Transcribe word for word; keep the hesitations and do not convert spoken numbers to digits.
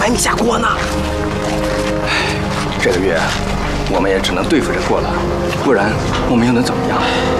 埋你下锅呢。这个月我们也只能对付着过了，不然我们又能怎么样？